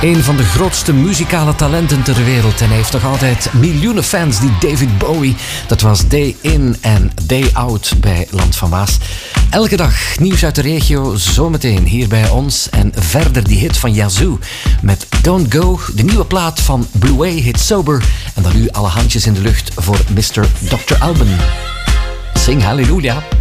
Een van de grootste muzikale talenten ter wereld. En hij heeft nog altijd miljoenen fans, die David Bowie. Dat was day in en day out bij Land van Waas. Elke dag nieuws uit de regio, zometeen hier bij ons. En verder die hit van Yazoo met Don't Go. De nieuwe plaat van Blue Way heet Sober. En dan nu alle handjes in de lucht voor Mr. Dr. Alban. Sing hallelujah.